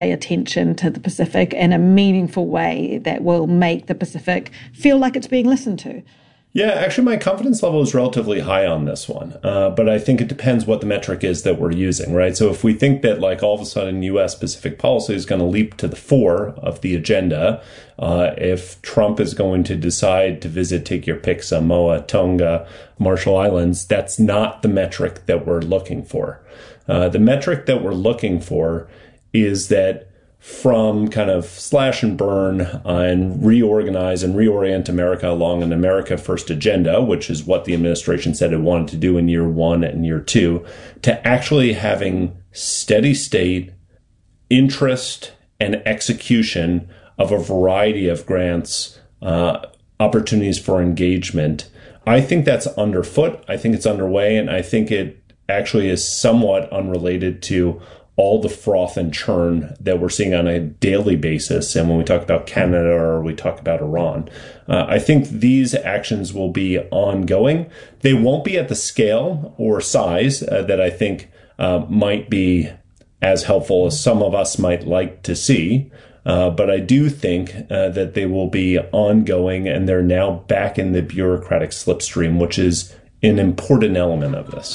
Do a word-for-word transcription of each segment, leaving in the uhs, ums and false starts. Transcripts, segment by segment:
attention to the Pacific in a meaningful way that will make the Pacific feel like it's being listened to. Yeah, actually, my confidence level is relatively high on this one. Uh, but I think it depends what the metric is that we're using, right? So if we think that, like, all of a sudden U S Pacific policy is going to leap to the fore of the agenda, uh, if Trump is going to decide to visit, take your pick, Samoa, Tonga, Marshall Islands, that's not the metric that we're looking for. Uh, the metric that we're looking for is that from kind of slash and burn uh, and reorganize and reorient America along an America First agenda, which is what the administration said it wanted to do in year one and year two, to actually having steady state interest and execution of a variety of grants, uh, opportunities for engagement. I think that's underfoot. I think it's underway, and I think it actually is somewhat unrelated to all the froth and churn that we're seeing on a daily basis. And when we talk about Canada or we talk about Iran, uh, I think these actions will be ongoing. They won't be at the scale or size uh, that I think uh, might be as helpful as some of us might like to see. Uh, but I do think uh, that they will be ongoing, and they're now back in the bureaucratic slipstream, which is an important element of this.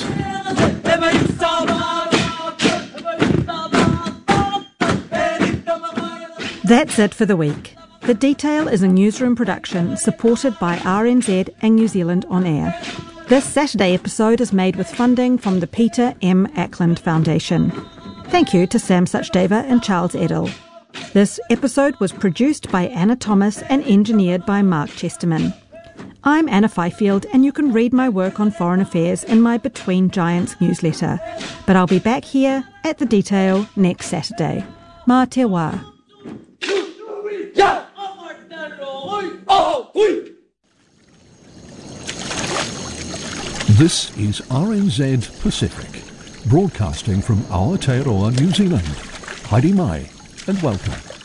That's it for the week. The Detail is a newsroom production supported by R N Z and New Zealand On Air. This Saturday episode is made with funding from the Peter M. Ackland Foundation. Thank you to Sam Suchdeva and Charles Edel. This episode was produced by Anna Thomas and engineered by Mark Chesterman. I'm Anna Fifield, and you can read my work on foreign affairs in my Between Giants newsletter. But I'll be back here at The Detail next Saturday. Mā te wā. This is R N Z Pacific, broadcasting from Aotearoa, New Zealand. Haere mai and welcome.